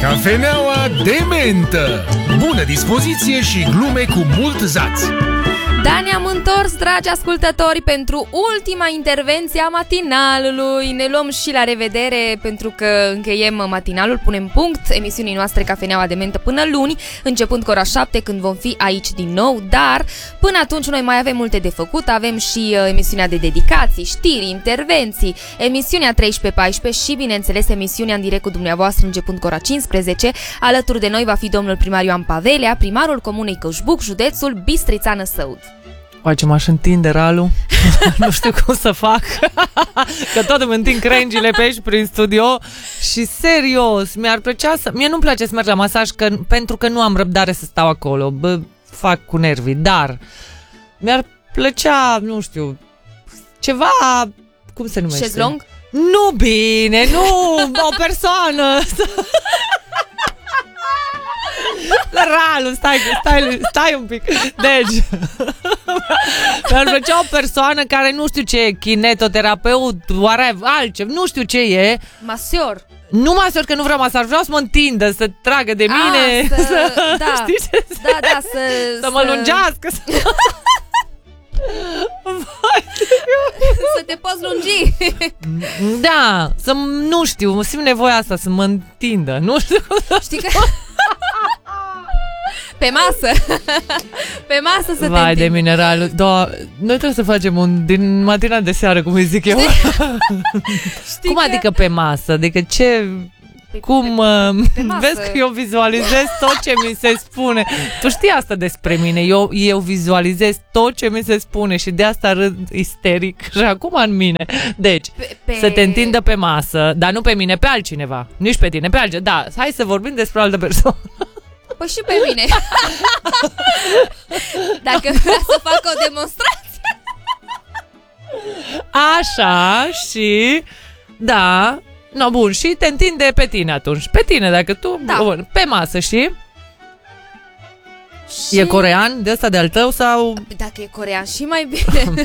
Cafeneaua de mentă. Bună dispoziție și glume cu mult zaț. Da, ne-am întors, dragi ascultători, pentru ultima intervenție a matinalului. Ne luăm și la revedere pentru că încheiem matinalul, punem punct emisiunii noastre Cafeneaua de mentă până luni, începând cu ora 7, când vom fi aici din nou. Dar până atunci noi mai avem multe de făcut. Avem și emisiunea de dedicații, știri, intervenții, emisiunea 13-14 și, bineînțeles, emisiunea în direct cu dumneavoastră începând cu ora 15. Alături de noi va fi domnul primar Ioan Pavelea, primarul comunei Căușbuc, județul Bistrița-Năsăud. Oai, ce m-aș întinde, Ralu. Nu știu cum să fac. Că tot îmi întind crengile pe aici prin studio. Și serios, mi-ar plăcea să... Mie nu-mi place să merg la masaj pentru că nu am răbdare să stau acolo. Fac cu nervii. Dar mi-ar plăcea, nu știu, ceva... Cum se numește? Șezlong? Nu bine, nu o persoană. Ralu, stai un pic. Deci mi-ar plăcea o persoană care nu știu ce e, kinetoterapeut, whatever, altceva, nu știu ce e. Masior. Nu masior, că nu vreau masaj, vreau să mă întindă, să tragă de mine, da. Știi ce? Să mă lungească. Să te poți lungi. Da, nu știu, simt nevoia asta, să mă întindă. Nu știu. Știi că... Pe masă. Pe masă să te Vai întindă. de mineralul. Noi trebuie să facem din matinal de seară, cum îi zic eu. Știi Cum adică pe masă? Adică ce... Cum vezi că eu vizualizez tot ce mi se spune. Tu știi asta despre mine. Eu vizualizez tot ce mi se spune și de asta râd isteric și acum în mine. Deci, să te întindă pe masă, dar nu pe mine, pe altcineva. Nici pe tine, pe altcineva. Da, hai să vorbim despre o altă persoană. Păi și pe mine. Dacă vrea să fac o demonstrație. Așa, și... Da... No, bun, și te întinde pe tine atunci. Pe tine, dacă tu... Da. Bun, pe masă, și... E corean de ăsta de-al tău sau... Dacă e corean și mai bine.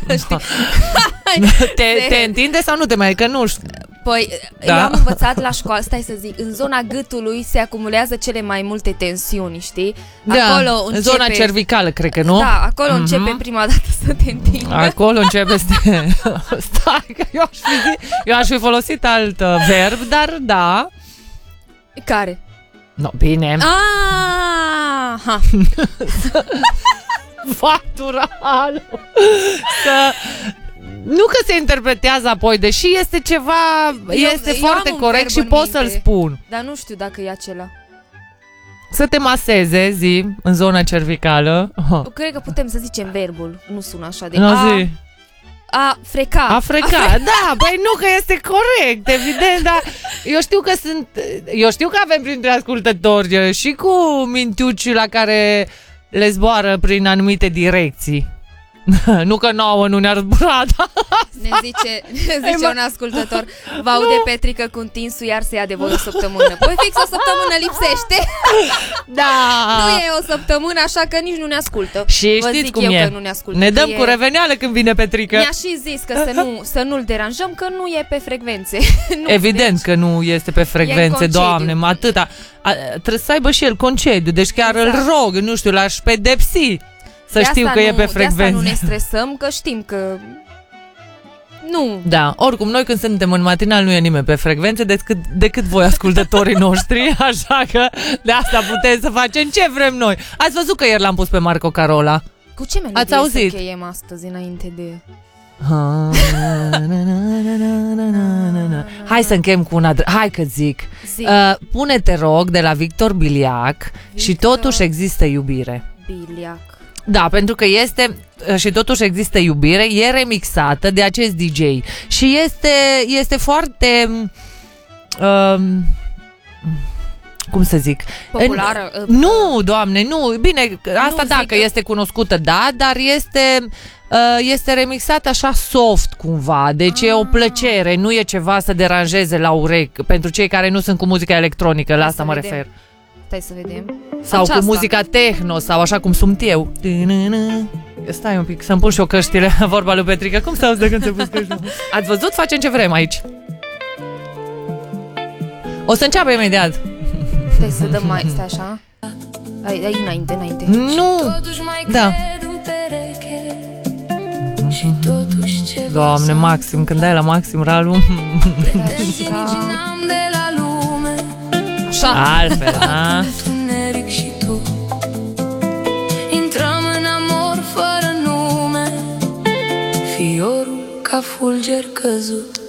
Te întinde sau nu te mai... Că nu știu. Păi, Da. eu am învățat la școală, stai să zic, în zona gâtului se acumulează cele mai multe tensiuni, știi? Da, Acolo în începe... zona cervicală, cred că, nu? Da, acolo începe prima dată să te întindă. Acolo începe să te... Stai, că eu aș fi folosit alt verb, dar da. Care? No, bine. Aha. Factural. Nu că se interpretează apoi, deși este ceva, este foarte corect și pot să-l spun. Dar nu știu dacă e acela. Să te maseze, zi, în zona cervicală. Cred că putem să zicem verbul. Nu sună așa de... Zi. A freca. A freca, da, băi nu că este corect, evident, dar eu știu că avem printre ascultători și cu mintiuci la care le zboară prin anumite direcții. Nu că nouă nu ne-ar zbura, da? Ne zice un ascultător: vă aude Petrică cu întinsul, iar se ia de voi o săptămână. Păi fix o săptămână lipsește. Da. Nu e o săptămână, așa că nici nu ne ascultă. Și vă știți zic cum eu e. că nu ne ascultă. Ne dăm cu reveneală când vine Petrică. Mi-a și zis că să nu-l deranjăm, că nu e pe frecvențe. Nu, evident deci, că nu este pe frecvențe, Doamne, atâta. Trebuie să aibă și el concediu, deci chiar îl rog, nu știu, l-aș pedepsi. Să știu că e pe frecvențe. De asta nu ne stresăm, că știm că... Nu. Da, oricum, noi când suntem în matinal nu e nimeni pe frecvențe decât voi, ascultătorii noștri, așa că de asta putem să facem ce vrem noi. Ați văzut că ieri l-am pus pe Marco Carola? Cu ce melodie Ați auzit? să încheiem astăzi înainte de... Hai să încheiem cu una... Hai că zic. Pune, te rog, de la Victor Biliac, Și totuși există iubire. Biliac. Da, pentru că este Și totuși există iubire, e remixată de acest DJ și este foarte cum să zic? Populară? Nu, Doamne, nu. Bine, asta nu, dacă este cunoscută, da, dar este remixat așa soft cumva, deci e o plăcere, nu e ceva să deranjeze la urechi, pentru cei care nu sunt cu muzica electronică, la asta mă refer. Stai să vedem. Sau cu muzica techno, sau așa cum sunt eu. Stai un pic, să-mi pun și eu căștile, vorba lui Petrică. Cum să auzi de când se pus căștile? Ați văzut? Facem ce vrem aici. O să înceapă imediat. Stai să dăm mai... Stai așa. Ai înainte. Nu! Da. Doamne, maxim, când ai la maxim, Ralu. Așa. Altfel, a? Intrăm în amor fără nume, fiorul ca fulger căzut.